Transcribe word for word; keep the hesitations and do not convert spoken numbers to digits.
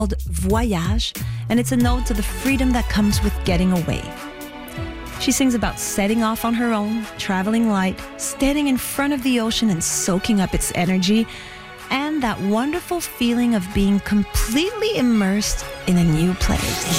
called Voyage, and it's a nod to the freedom that comes with getting away. She sings about setting off on her own, traveling light, standing in front of the ocean and soaking up its energy, and that wonderful feeling of being completely immersed in a new place.